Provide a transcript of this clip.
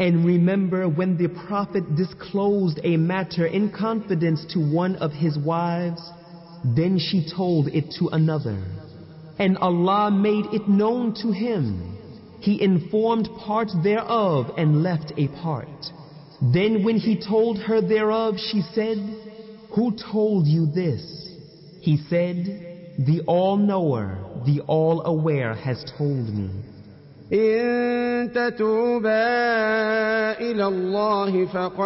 And remember when the Prophet disclosed a matter in confidence to one of his wives, then she told it to another, and Allah made it known to him. He informed part thereof and left a part. Then when he told her thereof, she said, "Who told you this?" He said, "The All-Knower, the All-Aware has told me." إن تتوبا إلى الله فقد